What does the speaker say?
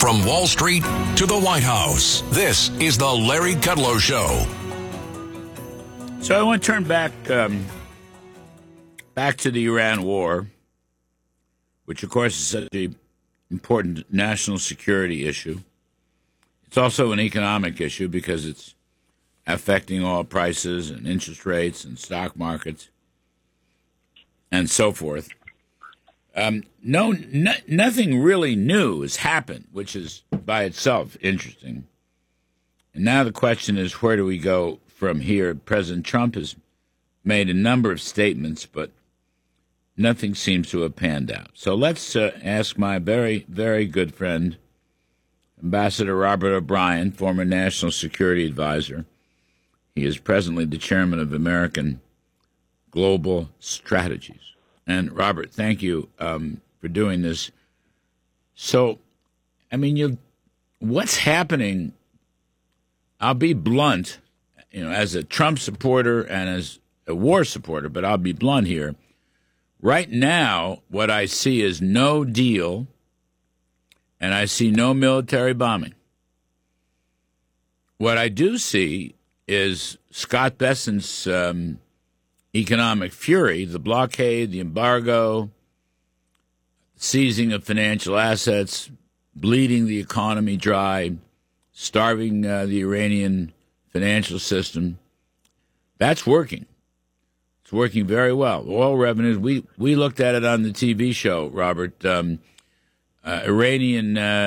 From Wall Street to the White House, this is the Larry Kudlow Show. So I want to turn back to the Iran war, which, of course, is such an important national security issue. It's also an economic issue because it's affecting oil prices and interest rates and stock markets and so forth. Nothing really new has happened, which is by itself interesting. And now the question is, where do we go from here? President Trump has made a number of statements, but nothing seems to have panned out. So let's ask my very, very good friend, Ambassador Robert O'Brien, former National Security Advisor. He is presently the chairman of American Global Strategies. And, Robert, thank you for doing this. So, I mean, what's happening, I'll be blunt, as a Trump supporter and as a war supporter, but I'll be blunt here. Right now, what I see is no deal, and I see no military bombing. What I do see is Scott Bessent's economic fury, the blockade, the embargo, seizing of financial assets, bleeding the economy dry, starving the Iranian financial system. That's working. It's working very well. Oil revenues, we looked at it on the TV show, Robert. Iranian